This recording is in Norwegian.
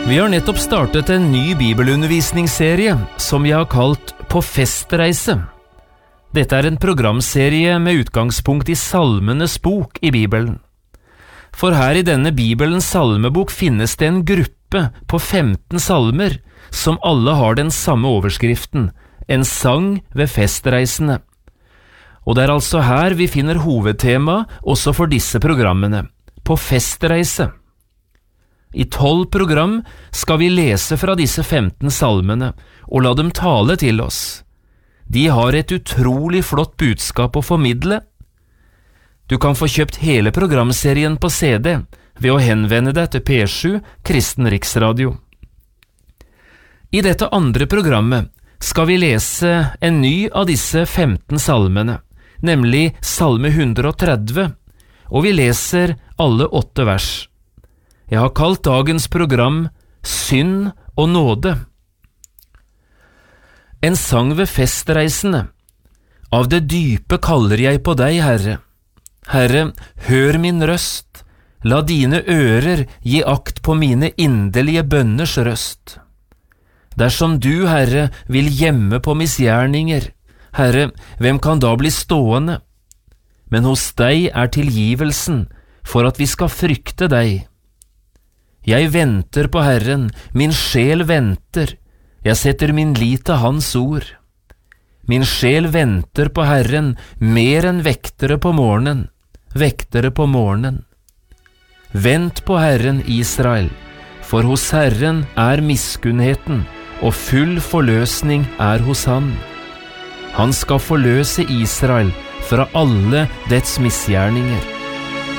Vi har nettopp startet en ny bibelundervisningsserie som vi har kalt På festreise. Dette er en programserie med utgangspunkt i Salmenes bok i Bibelen. For her i denne Bibelens salmebok finnes det en gruppe på 15 salmer som alle har den samme overskriften, en sang ved festreisene. Og det er altså her vi finner hovedtema også for disse programmene, på festreise. I 12 program skal vi lese fra disse 15 salmene og la dem tale til oss. De har et utrolig flott budskap å formidle. Du kan få kjøpt hele programserien på CD ved å henvende deg til P7 Kristen Riksradio. I dette andre programmet skal vi lese en ny av disse 15 salmene, nemlig Salme 130, og vi leser alle 8 vers. Jeg har kalt dagens program Synd og nåde. En sang ved festreisene. Av det dype kaller jeg på deg, Herre. Herre, hør min røst. La dine ører gi akt på mine inderlige bønners røst. Dersom du, Herre, vil gjemme på misgjerninger, Herre, hvem kan da bli stående? Men hos deg er tilgivelsen, for at vi skal frykte deg. Jeg venter på Herren, min sjel venter, jeg setter min lit til hans ord. Min sjel venter på Herren, mer enn vektere på morgenen, vektere på morgenen. Vent på Herren, Israel, for hos Herren er miskunnheten, og full forløsning er hos han. Han skal forløse Israel fra alle dets misgjerninger.